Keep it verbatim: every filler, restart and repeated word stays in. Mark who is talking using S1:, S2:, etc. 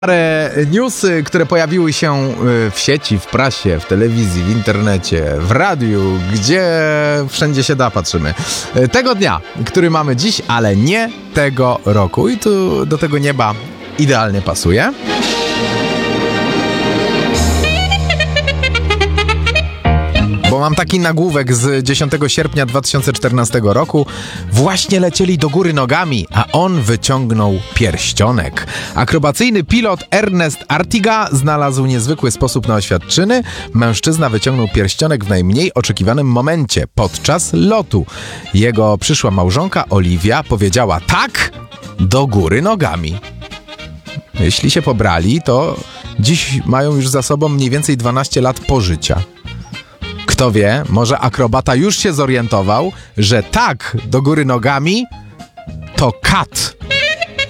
S1: Parę newsy, które pojawiły się w sieci, w prasie, w telewizji, w internecie, w radiu, gdzie wszędzie się da, patrzymy. Tego dnia, który mamy dziś, ale nie tego roku. I tu do tego nieba idealnie pasuje. Bo mam taki nagłówek z dziesiątego sierpnia dwa tysiące czternastego roku. Właśnie lecieli do góry nogami, a on wyciągnął pierścionek. Akrobacyjny pilot Ernest Artiga znalazł niezwykły sposób na oświadczyny. Mężczyzna wyciągnął pierścionek w najmniej oczekiwanym momencie, podczas lotu. Jego przyszła małżonka Oliwia powiedziała tak do góry nogami. Jeśli się pobrali, to dziś mają już za sobą mniej więcej dwanaście lat pożycia. Kto wie, może akrobata już się zorientował, że tak do góry nogami to kat.